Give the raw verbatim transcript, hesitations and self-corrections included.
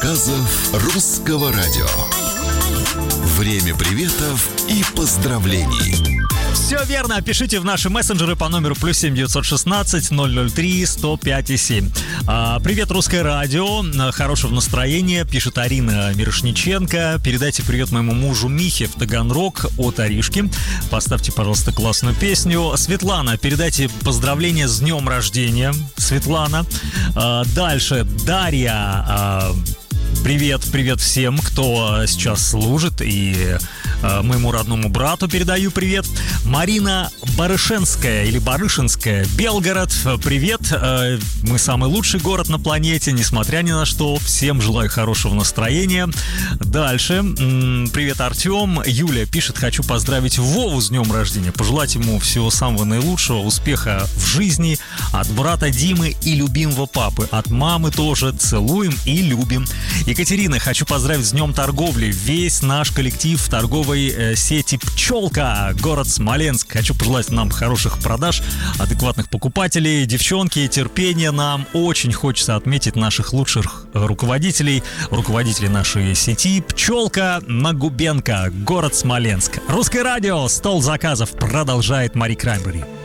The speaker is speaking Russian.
заказов Русского радио. Время приветов и поздравлений. Все верно, пишите в наши мессенджеры по номеру плюс семь девятьсот шестнадцать ноль ноль три сто пять и семь. А, привет, Русское радио, хорошего настроения, пишет Арина Мирошниченко. Передайте привет моему мужу Михе в Таганрог от Аришки. Поставьте, пожалуйста, классную песню. Светлана, передайте поздравления с днем рождения. Светлана. А, дальше Дарья. А, Привет, привет всем, кто сейчас служит, и э, моему родному брату передаю привет. Марина Барышенская или Барышинская, Белгород, привет. Э, мы самый лучший город на планете, несмотря ни на что. Всем желаю хорошего настроения. Дальше. М-м, привет, Артем. Юля пишет, хочу поздравить Вову с днем рождения, пожелать ему всего самого наилучшего, успеха в жизни от брата Димы и любимого папы, от мамы тоже. Целуем и любим. Екатерина, хочу поздравить с днем торговли весь наш коллектив торговой э, сети «Пчелка», город Смоленск. Хочу пожелать нам хороших продаж, адекватных покупателей. Девчонки, терпения нам. Очень хочется отметить наших лучших руководителей, руководителей нашей сети «Пчелка» на Губенко, город Смоленск. Русское радио, стол заказов продолжает Мари Краймбрери.